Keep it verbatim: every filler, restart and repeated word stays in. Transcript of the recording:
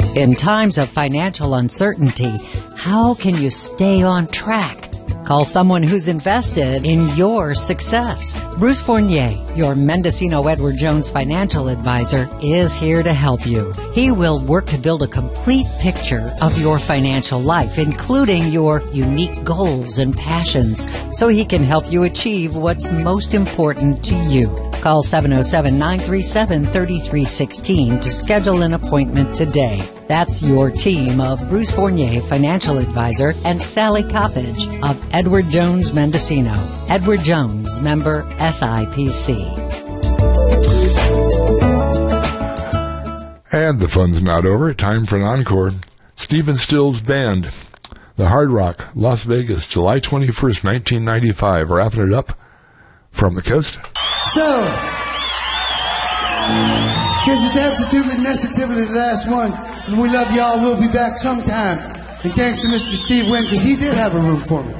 In times of financial uncertainty, how can you stay on track? Call someone who's invested in your success. Bruce Fournier, your Mendocino Edward Jones financial advisor, is here to help you. He will work to build a complete picture of your financial life, including your unique goals and passions, so he can help you achieve what's most important to you. Call seven oh seven, nine three seven, three three one six to schedule an appointment today. That's your team of Bruce Fournier, financial advisor, and Sally Coppage of Edward Jones Mendocino. Edward Jones, member S I P C. And the fun's not over. Time for an encore. Stephen Stills Band, the Hard Rock, Las Vegas, July twenty-first, nineteen ninety-five. Wrapping it up from the coast. So, this is absolutely necessarily the last one. And we love y'all. We'll be back sometime. And thanks to Mister Steve Wynn, because he did have a room for me.